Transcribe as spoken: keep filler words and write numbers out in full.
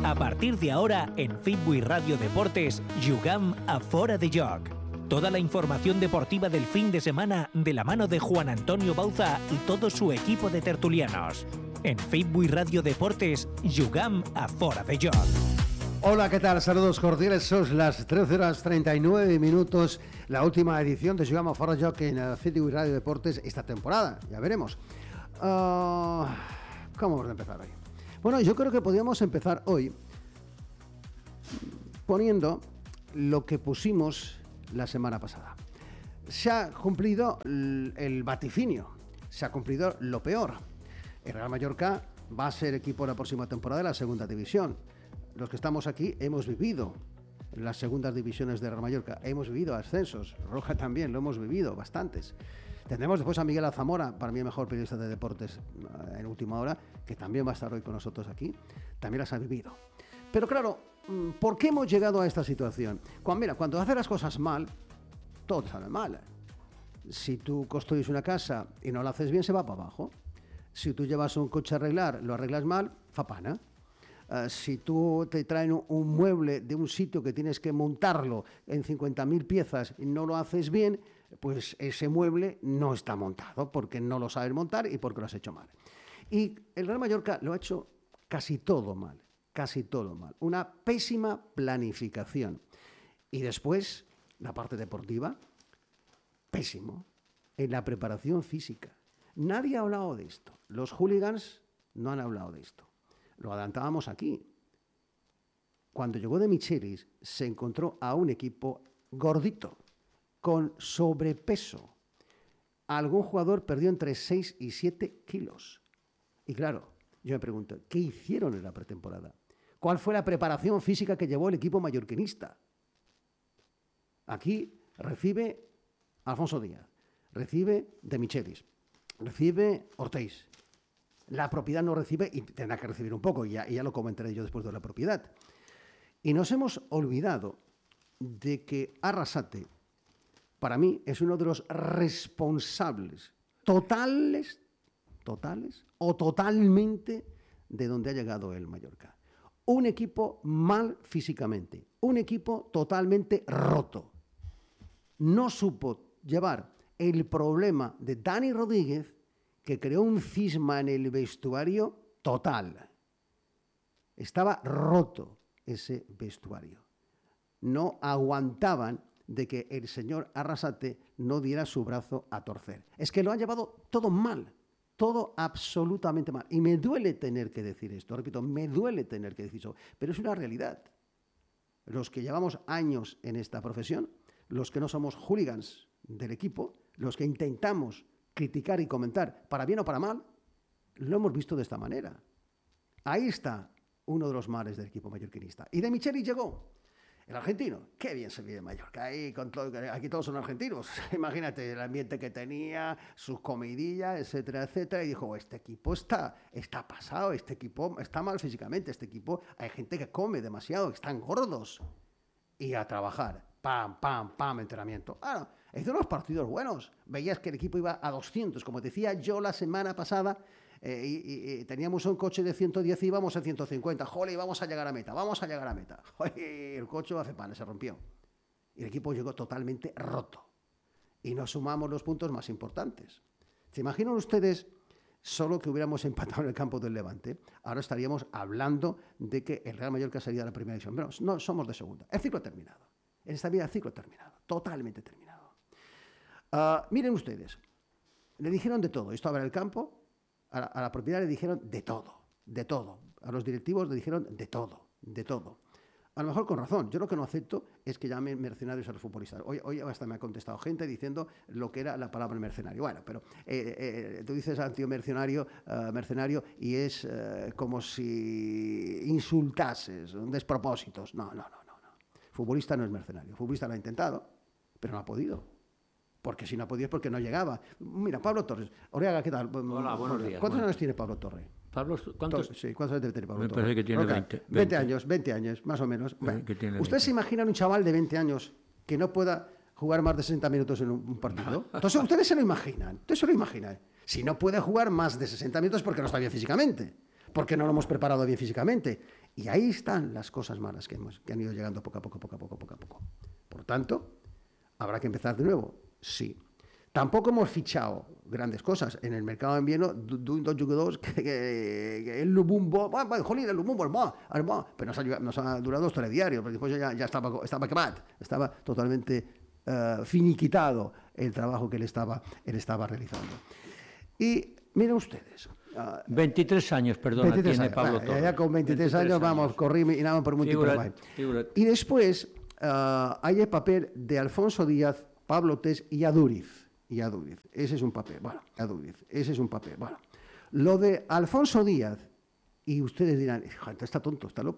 A partir de ahora, en Fitbui Radio Deportes, jugam a Fora de Joc. Toda la información deportiva del fin de semana de la mano de Juan Antonio Bauza y todo su equipo de tertulianos. En Fitbui Radio Deportes, jugam a Fora de Joc. Hola, ¿qué tal? Saludos cordiales. Son las trece horas treinta y nueve minutos, la última edición de Jugam a Fora de Joc en Fitbui Radio Deportes esta temporada. Ya veremos. Uh, ¿Cómo vamos a empezar hoy? Bueno, yo creo que podríamos empezar hoy poniendo lo que pusimos la semana pasada. Se ha cumplido el vaticinio, se ha cumplido lo peor. El Real Mallorca va a ser equipo la próxima temporada de la segunda división. Los que estamos aquí hemos vivido las segundas divisiones de Real Mallorca, hemos vivido ascensos, Roja también, lo hemos vivido, bastantes. Tendremos después a Miguel Azamora, para mí el mejor periodista de deportes en última hora, que también va a estar hoy con nosotros aquí, también las ha vivido. Pero claro, ¿por qué hemos llegado a esta situación? Cuando, mira, cuando haces las cosas mal, todo sale mal. Si tú construyes una casa y no la haces bien, se va para abajo. Si tú llevas un coche a arreglar, lo arreglas mal, fa pana. Uh, si tú te traen un, un mueble de un sitio que tienes que montarlo en cincuenta mil piezas y no lo haces bien, pues ese mueble no está montado porque no lo sabes montar y porque lo has hecho mal. Y el Real Mallorca lo ha hecho casi todo mal, casi todo mal. Una pésima planificación. Y después, la parte deportiva, pésimo. En la preparación física. Nadie ha hablado de esto. Los hooligans no han hablado de esto. Lo adelantábamos aquí. Cuando llegó De Michelis, se encontró a un equipo gordito, con sobrepeso. Algún jugador perdió entre seis y siete kilos. Y claro, yo me pregunto, ¿qué hicieron en la pretemporada? ¿Cuál fue la preparación física que llevó el equipo mallorquinista? Aquí recibe Alfonso Díaz, recibe De Michelis, recibe Ortiz. La propiedad no recibe y tendrá que recibir un poco, y ya, y ya lo comentaré yo después de la propiedad. Y nos hemos olvidado de que Arrasate, para mí, es uno de los responsables totales, totales o totalmente de donde ha llegado el Mallorca. Un equipo mal físicamente, un equipo totalmente roto. No supo llevar el problema de Dani Rodríguez, que creó un cisma en el vestuario total. Estaba roto ese vestuario. No aguantaban de que el señor Arrasate no diera su brazo a torcer. Es que lo han llevado todo mal, todo absolutamente mal. Y me duele tener que decir esto, repito, me duele tener que decir eso, pero es una realidad. Los que llevamos años en esta profesión, los que no somos hooligans del equipo, los que intentamos criticar y comentar, para bien o para mal, lo hemos visto de esta manera. Ahí está uno de los males del equipo mallorquinista. Y De Michelis llegó, el argentino. Qué bien se vive en Mallorca. Ahí con todo, aquí todos son argentinos. Imagínate el ambiente que tenía, sus comidillas, etcétera, etcétera. Y dijo, este equipo está, está pasado, este equipo está mal físicamente, este equipo, hay gente que come demasiado, que están gordos. Y a trabajar. Pam, pam, pam, entrenamiento. Ah, no, hizo unos partidos buenos. Veías que el equipo iba a doscientos. Como decía yo la semana pasada, eh, y, y, y teníamos un coche de ciento diez y íbamos a ciento cincuenta. Jole, vamos a llegar a meta, vamos a llegar a meta. Jole, el coche hace pan, se rompió. Y el equipo llegó totalmente roto. Y nos sumamos los puntos más importantes. ¿Se imaginan ustedes solo que hubiéramos empatado en el campo del Levante? Ahora estaríamos hablando de que el Real Mallorca sería de la primera división. Pero no, somos de segunda. El ciclo ha terminado. En esta vida el ciclo terminado, totalmente terminado. Uh, miren ustedes, le dijeron de todo. Esto abre el campo, a la, a la propiedad le dijeron de todo, de todo. A los directivos le dijeron de todo, de todo. A lo mejor con razón. Yo lo que no acepto es que llamen mercenarios a los futbolistas. Hoy, hoy hasta me ha contestado gente diciendo lo que era la palabra mercenario. Bueno, pero eh, eh, tú dices antimercenario, uh, mercenario, y es uh, como si insultases, un despropósitos. No, no, no. Futbolista no es mercenario. Futbolista lo ha intentado, pero no ha podido. Porque si no ha podido es porque no llegaba. Mira, Pablo Torres. Oriaga, ¿qué tal? Hola, buenos días. ¿Cuántos bueno. años tiene Pablo Torres? Pablo, ¿cuántos? Torres, sí, ¿cuántos años debe tener Pablo Me Torres? parece que tiene Okay. veinte, veinte. veinte años, veinte años, más o menos. Bueno, ¿ustedes se imaginan un chaval de veinte años que no pueda jugar más de sesenta minutos en un partido? Entonces, ustedes se lo imaginan. Ustedes se lo imaginan. Si no puede jugar más de sesenta minutos es porque no está bien físicamente. Porque no lo hemos preparado bien físicamente. Y ahí están las cosas malas que, hemos, que han ido llegando poco a poco, poco a poco, poco a poco. Por tanto, ¿habrá que empezar de nuevo? Sí. Tampoco hemos fichado grandes cosas. En el mercado de invierno, dos jugadores que, que, que el Lumumbo, bueno, jolín, el Lumumbo, el Mo, el Mo, pero nos ha, nos ha durado dos telediarios, porque después ya, ya estaba, estaba quemado, estaba totalmente uh, finiquitado el trabajo que él estaba, él estaba realizando. Y miren ustedes. Uh, veintitrés años, perdona, veintitrés tiene años. Pablo Bueno, Torres. ya con veintitrés, veintitrés años, vamos, corrimos y nada por muy figúrate, figúrate. Y después uh, hay el papel de Alfonso Díaz, Pablo Tés y Adúriz. Y Adúriz, ese es un papel, bueno, Adúriz, ese es un papel, bueno. Lo de Alfonso Díaz, y ustedes dirán, está tonto, está loco.